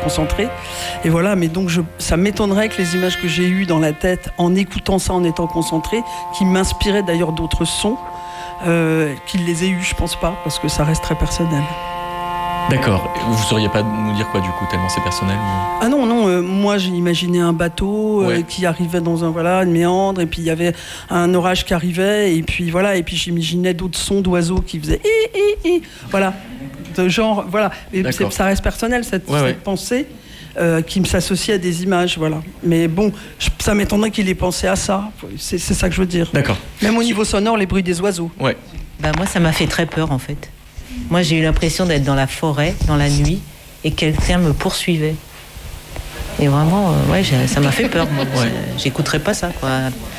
concentré. Et voilà, mais donc ça m'étonnerait que les images que j'ai eues dans la tête en écoutant ça, en étant concentré, qui m'inspiraient d'ailleurs d'autres sons, qu'il les ait eus, je pense pas, parce que ça reste très personnel. D'accord. Vous sauriez pas nous dire quoi du coup, tellement c'est personnel ou... Ah non, moi j'ai imaginé un bateau qui arrivait dans un méandre, et puis il y avait un orage qui arrivait, et puis voilà, et puis j'imaginais d'autres sons d'oiseaux qui faisaient voilà, de genre, voilà. Et ça reste personnel cette pensée qui me s'associe à des images, voilà. Mais bon, ça m'étonnerait qu'il ait pensé à ça. C'est ça que je veux dire. D'accord. Même au niveau sonore, les bruits des oiseaux. Ouais. Moi, ça m'a fait très peur en fait. Moi, j'ai eu l'impression d'être dans la forêt, dans la nuit, et quelqu'un me poursuivait. Et vraiment, ça m'a fait peur. Moi. J'écouterais pas ça, quoi.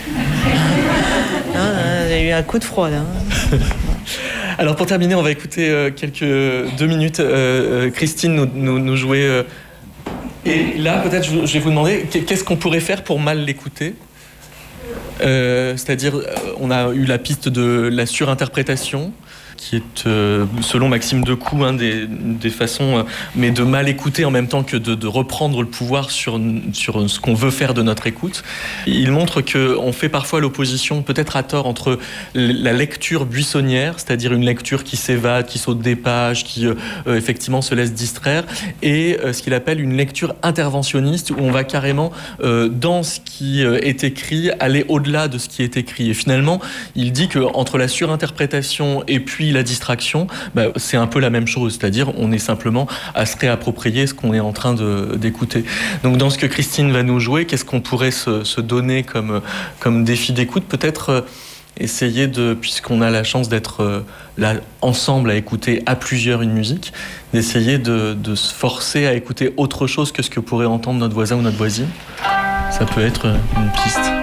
J'ai eu un coup de froid, là. Alors, pour terminer, on va écouter 2 minutes. Christine nous jouer. Et là, peut-être, je vais vous demander, qu'est-ce qu'on pourrait faire pour mal l'écouter ? C'est-à-dire, on a eu la piste de la surinterprétation, qui est, selon Maxime Decoux, des façons, mais de mal écouter en même temps que de reprendre le pouvoir sur ce qu'on veut faire de notre écoute. Il montre qu'on fait parfois l'opposition, peut-être à tort, entre la lecture buissonnière, c'est-à-dire une lecture qui s'évade, qui saute des pages, qui effectivement se laisse distraire, et ce qu'il appelle une lecture interventionniste, où on va carrément, dans ce qui est écrit, aller au-delà de ce qui est écrit. Et finalement, il dit qu'entre la surinterprétation et puis la distraction, c'est un peu la même chose, c'est-à-dire on est simplement à se réapproprier ce qu'on est en train d'écouter. Donc dans ce que Christine va nous jouer, qu'est-ce qu'on pourrait se donner comme défi d'écoute ? Peut-être essayer puisqu'on a la chance d'être là ensemble à écouter à plusieurs une musique, d'essayer de se forcer à écouter autre chose que ce que pourrait entendre notre voisin ou notre voisine. Ça peut être une piste.